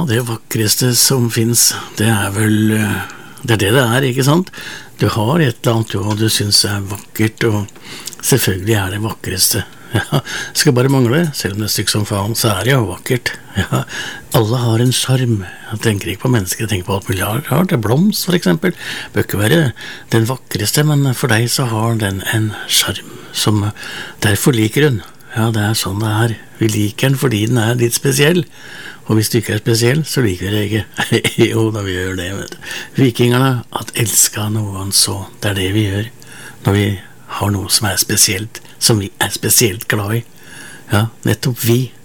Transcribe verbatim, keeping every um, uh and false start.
Ja, det vakreste som finnes, det er vel, eh, det er det det er, ikke sant? Du har et eller annet jo, du synes er vakkert, og selvfølgelig er det vakreste. Ja, det skal bare mangle, selv om det er stygt som faen, så er det jo vakkert. Ja, alle har en charm. Jeg tenker ikke på mennesker, jeg tenker på alt mulig rart. Det er blomst, for eksempel. Det bør ikke være den vakreste, men for deg så har den en charm, som derfor liker hun. Ja, det er sånn det er. Vi liker den fordi den er litt spesiell. Og hvis du ikke er spesiell, så liker vi det ikke. Jo, da vi gjør det, vet du. Vikingerne at elska noen så, det er det vi gjør. Når vi har noe som er spesielt, som vi er spesielt glad i. Ja, nettopp vi.